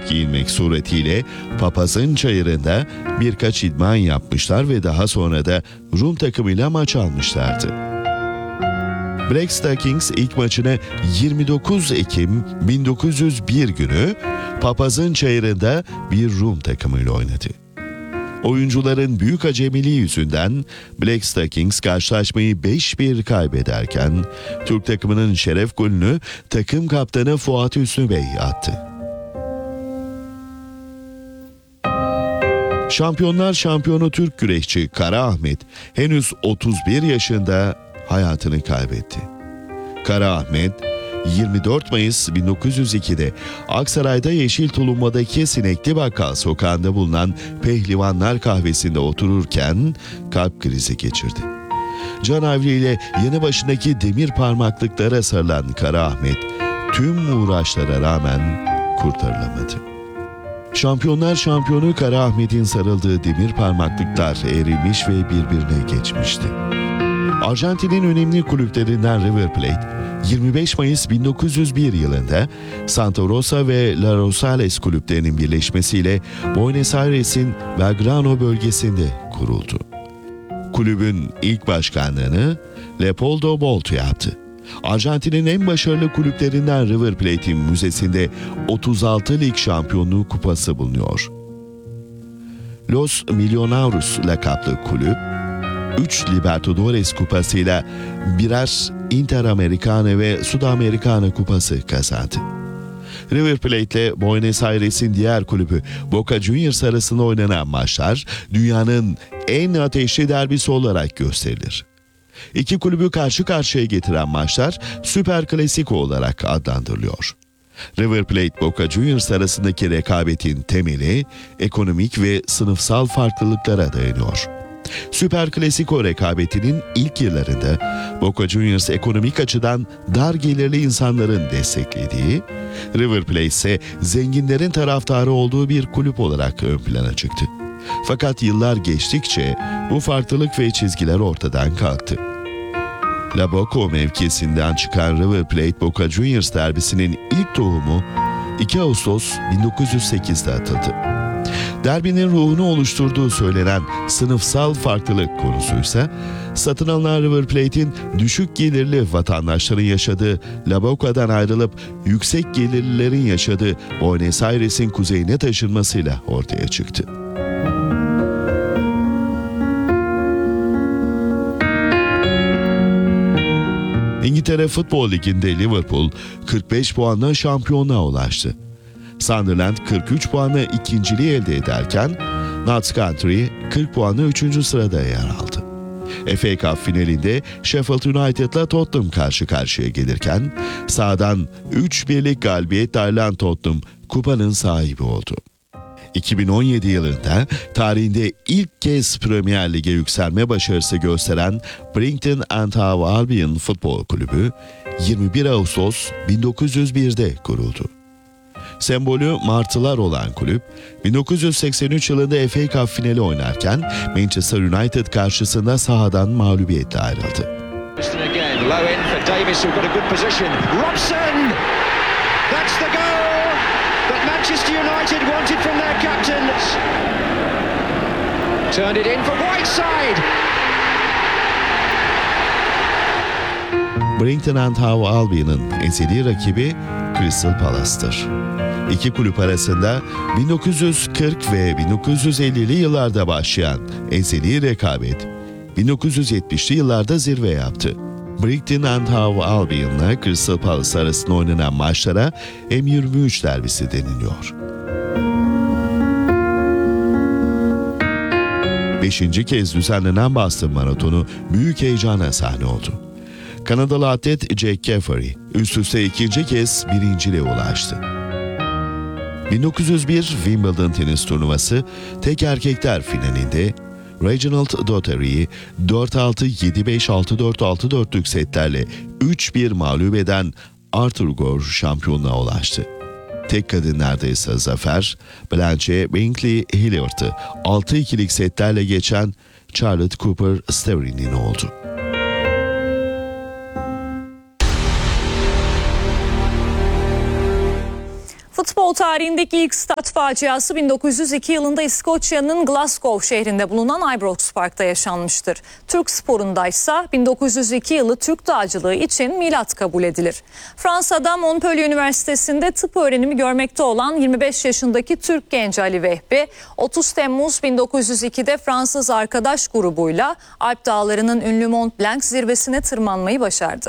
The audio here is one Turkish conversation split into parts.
giyinmek suretiyle papazın çayırında birkaç idman yapmışlar ve daha sonra da Rum takımıyla maç almışlardı. Black Stockings ilk maçını 29 Ekim 1901 günü papazın çayırında bir Rum takımıyla oynadı. Oyuncuların büyük acemiliği yüzünden Black Stockings karşılaşmayı 5-1 kaybederken Türk takımının şeref golünü takım kaptanı Fuat Hüsnü Bey attı. Şampiyonlar şampiyonu Türk güreşçi Kara Ahmet henüz 31 yaşında hayatını kaybetti. Kara Ahmet 24 Mayıs 1902'de Aksaray'da Yeşil Tuluma'daki Sinekli Bakkal sokağında bulunan Pehlivanlar Kahvesi'nde otururken kalp krizi geçirdi. Canavriyle yanı başındaki demir parmaklıklara sarılan Kara Ahmet tüm uğraşlara rağmen kurtarılamadı. Şampiyonlar şampiyonu Kara Ahmet'in sarıldığı demir parmaklıklar eğrilmiş ve birbirine geçmişti. Arjantin'in önemli kulüplerinden River Plate, 25 Mayıs 1901 yılında Santa Rosa ve La Rosales kulüplerinin birleşmesiyle Buenos Aires'in Belgrano bölgesinde kuruldu. Kulübün ilk başkanlığını Leopoldo Bolto yaptı. Arjantin'in en başarılı kulüplerinden River Plate'in müzesinde 36 lig şampiyonluğu kupası bulunuyor. Los Millonarios lakaplı kulüp, 3 Libertadores kupasıyla birer Interamericana ve Sudamericana kupası kazandı. River Plate ile Buenos Aires'in diğer kulübü Boca Juniors arasında oynanan maçlar dünyanın en ateşli derbisi olarak gösterilir. İki kulübü karşı karşıya getiren maçlar Süper Klasiko olarak adlandırılıyor. River Plate Boca Juniors arasındaki rekabetin temeli ekonomik ve sınıfsal farklılıklara dayanıyor. Süper Klasiko rekabetinin ilk yıllarında Boca Juniors ekonomik açıdan dar gelirli insanların desteklediği, River Plate ise zenginlerin taraftarı olduğu bir kulüp olarak ön plana çıktı. Fakat yıllar geçtikçe bu farklılık ve çizgiler ortadan kalktı. La Boca mevkisinden çıkan River Plate Boca Juniors derbisinin ilk tohumu 2 Ağustos 1908'de atıldı. Derbinin ruhunu oluşturduğu söylenen sınıfsal farklılık konusuysa, satın alınan River Plate'in düşük gelirli vatandaşların yaşadığı La Boca'dan ayrılıp yüksek gelirlilerin yaşadığı Buenos Aires'in kuzeyine taşınmasıyla ortaya çıktı. İngiltere Futbol Ligi'nde Liverpool 45 puanla şampiyonluğa ulaştı. Sunderland 43 puanla ikinciliği elde ederken Notts County 40 puanla 3. sırada yer aldı. FA Cup finalinde Sheffield United'la Tottenham karşı karşıya gelirken sahadan 3-1'lik galibiyetle ayrılan Tottenham kupanın sahibi oldu. 2017 yılında tarihinde ilk kez Premier Lig'e yükselme başarısı gösteren Brighton and Hove Albion Futbol Kulübü 21 Ağustos 1901'de kuruldu. Sembolü martılar olan kulüp, 1983 yılında FA Cup finali oynarken Manchester United karşısında sahadan mağlubiyetle ayrıldı. Brighton and Hove Albion'ın ezeli rakibi Crystal Palace'tır. İki kulüp arasında 1940 ve 1950'li yıllarda başlayan ezeli rekabet 1970'li yıllarda zirve yaptı. Brighton and Hove Albion'la Crystal Palace arasında oynanan maçlara M23 derbisi deniliyor. 5. kez düzenlenen Boston Maratonu büyük heyecana sahne oldu. Kanadalı atlet Jack Caffery üst üste ikinci kez birinciliğe ulaştı. 1901 Wimbledon tenis turnuvası tek erkekler finalinde Reginald Dottery'i 4-6, 7-5, 6-4, 6-4'lük setlerle 3-1 mağlup eden Arthur Gore şampiyonluğa ulaştı. Tek kadınlarda ise zafer, Blanche Brinkley Hilliard'ı 6-2'lik setlerle geçen Charlotte Cooper Sterling'in oldu. Futbol Futbol tarihindeki ilk stat faciası 1902 yılında İskoçya'nın Glasgow şehrinde bulunan Ibrox Park'ta yaşanmıştır. Türk sporunda ise 1902 yılı Türk dağcılığı için milat kabul edilir. Fransa'da Montpellier Üniversitesi'nde tıp öğrenimi görmekte olan 25 yaşındaki Türk genci Ali Vehbi, 30 Temmuz 1902'de Fransız arkadaş grubuyla Alp Dağları'nın ünlü Mont Blanc zirvesine tırmanmayı başardı.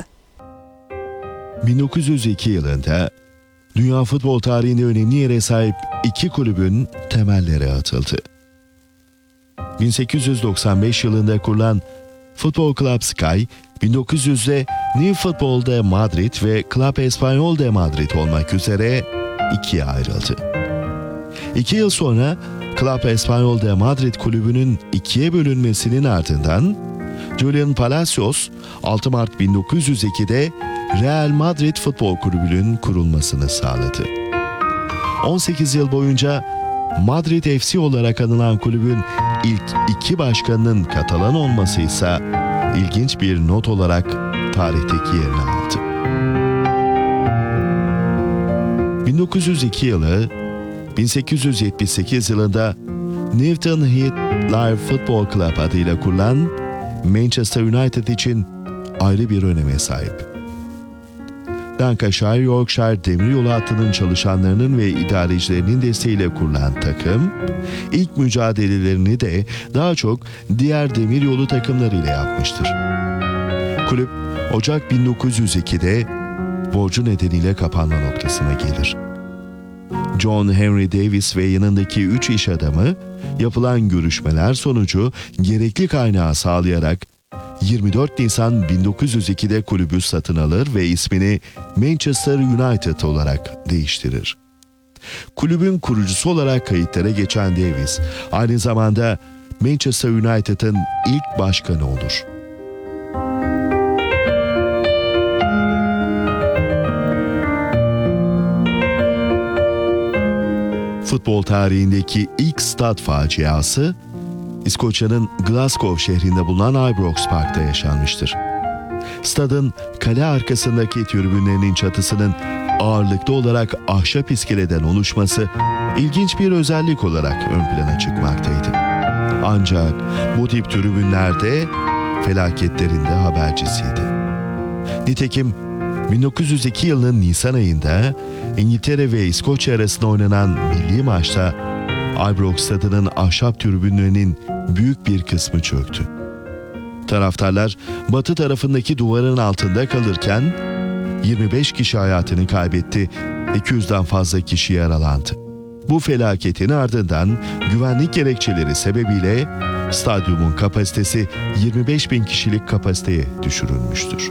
1902 yılında dünya futbol tarihinde önemli yere sahip iki kulübün temelleri atıldı. 1895 yılında kurulan Futbol Club Sky, 1900'de New Futbol de Madrid ve Club Espanyol de Madrid olmak üzere ikiye ayrıldı. 2 yıl sonra Club Espanyol de Madrid kulübünün ikiye bölünmesinin ardından Julian Palacios 6 Mart 1902'de Real Madrid Futbol Kulübü'nün kurulmasını sağladı. 18 yıl boyunca Madrid FC olarak anılan kulübün ilk iki başkanının Katalan olması ise ilginç bir not olarak tarihteki yerini aldı. 1902 yılı 1878 yılında Newton Heath Live Football Club adıyla kurulan Manchester United için ayrı bir öneme sahip. Lancashire Yorkshire demiryolu hattının çalışanlarının ve idarecilerinin desteğiyle kurulan takım, ilk mücadelelerini de daha çok diğer demiryolu takımlarıyla yapmıştır. Kulüp, Ocak 1902'de borcu nedeniyle kapanma noktasına gelir. John Henry Davis ve yanındaki 3 iş adamı, yapılan görüşmeler sonucu gerekli kaynağı sağlayarak 24 Nisan 1902'de kulübü satın alır ve ismini Manchester United olarak değiştirir. Kulübün kurucusu olarak kayıtlara geçen Davis, aynı zamanda Manchester United'ın ilk başkanı olur. Futbol tarihindeki ilk stat faciası, İskoçya'nın Glasgow şehrinde bulunan Ibrox Park'ta yaşanmıştır. Stadın kale arkasındaki tribünlerinin çatısının ağırlıklı olarak ahşap iskeleden oluşması ilginç bir özellik olarak ön plana çıkmaktaydı. Ancak bu tip tribünlerde felaketlerin de habercisiydi. Nitekim 1902 yılının Nisan ayında İngiltere ve İskoçya arasında oynanan milli maçta Ibrox stadının ahşap tribünlerinin büyük bir kısmı çöktü. Taraftarlar batı tarafındaki duvarın altında kalırken 25 kişi hayatını kaybetti, 200'den fazla kişi yaralandı. Bu felaketin ardından güvenlik gerekçeleri sebebiyle stadyumun kapasitesi 25.000 kişilik kapasiteye düşürülmüştür.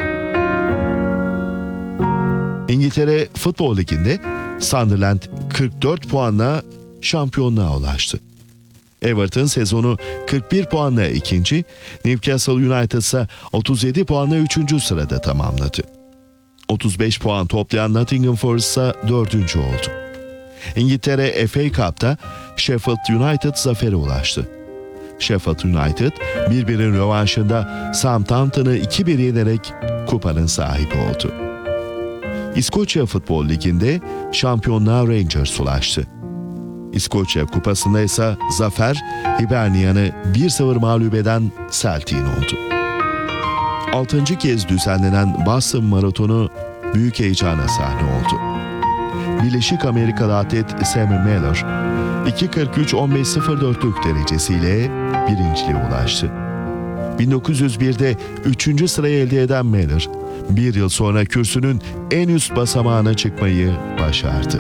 İngiltere Futbol Ligi'nde Sunderland 44 puanla şampiyonluğa ulaştı. Everton sezonu 41 puanla ikinci, Newcastle United ise 37 puanla 3. sırada tamamladı. 35 puan toplayan Nottingham Forest ise 4. oldu. İngiltere FA Cup'ta Sheffield United zafere ulaştı. Sheffield United birbirinin rövanşında Southampton'ı 2-1 yenerek kupanın sahibi oldu. İskoçya Futbol Ligi'nde şampiyonluğa Rangers ulaştı. İskoçya Kupası'nda ise zafer Hibernian'ı 1-0 mağlup eden Celtic'in oldu. 6. kez düzenlenen Boston Maratonu büyük heyecana sahne oldu. Birleşik Amerikalı atlet Sam Miller 2.43-15.04'lük derecesiyle birinciliğe ulaştı. 1901'de 3. sırayı elde eden Miller, bir yıl sonra kürsünün en üst basamağına çıkmayı başardı.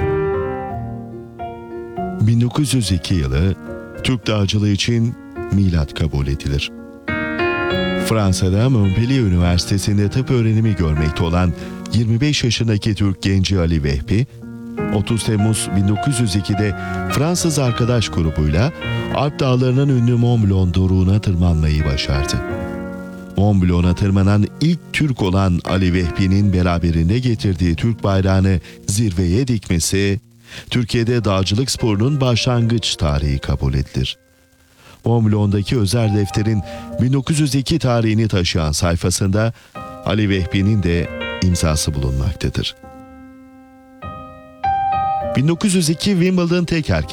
1902 yılı Türk dağcılığı için milat kabul edilir. Fransa'da Montpellier Üniversitesi'nde tıp öğrenimi görmekte olan 25 yaşındaki Türk genci Ali Vehbi, 30 Temmuz 1902'de Fransız arkadaş grubuyla Alp Dağları'nın ünlü Mont Blanc doruğuna tırmanmayı başardı. Mont Blanc'a tırmanan ilk Türk olan Ali Vehbi'nin beraberinde getirdiği Türk bayrağını zirveye dikmesi, Türkiye'de dağcılık sporunun başlangıç tarihi kabul edilir. Mont Blanc'daki özel defterin 1902 tarihini taşıyan sayfasında Ali Vehbi'nin de imzası bulunmaktadır. 1902 Wimbledon tek erkek